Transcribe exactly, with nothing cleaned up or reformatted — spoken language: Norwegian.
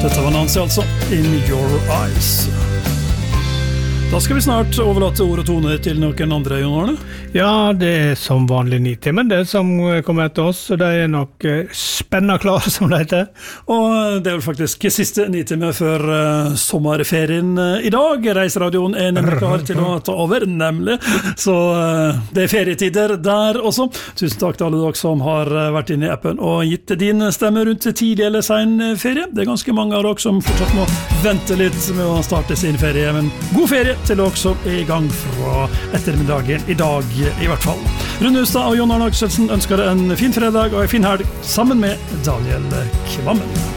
Dette var Nancy altså, In Your Eyes. Da skal vi snart overlate ord og toner til noen andre, Jon Arne. Ja, det er som vanlig Nitimen, det som kommer etter oss, så det er nok spennende klar, som det heter. Og det er vel faktisk siste Nitime før uh, sommerferien uh, i dag. Reiseradioen er nemlig klar til å ta over, nemlig. Så uh, det er ferietider der også. Tusen takk til alle dere som har uh, vært inne i appen og gitt din stemme rundt tidlig eller sen ferie. Det er ganske mange av dere som fortsatt må vente litt med å starte sin ferie, men god ferie til dere som er i gang fra ettermiddagen i dag i hvert fall. Rune Hustad og Jon Arne Akselsen ønsker deg en fin fredag og en fin helg sammen med Daniel Kvammen.